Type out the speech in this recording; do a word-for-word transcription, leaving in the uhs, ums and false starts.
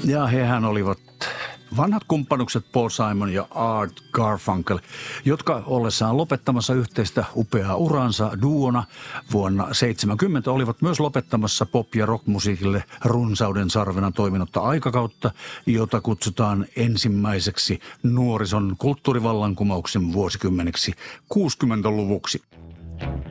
Ja hehän olivat vanhat kumppanukset Paul Simon ja Art Garfunkel, jotka ollessaan lopettamassa yhteistä upeaa uransa duona vuonna seitsemänkymmentä olivat myös lopettamassa pop- ja rockmusiikille runsauden sarvena toiminutta aikakautta, jota kutsutaan ensimmäiseksi nuorison kulttuurivallankumouksen vuosikymmeneksi kuusikymmentäluvuksi.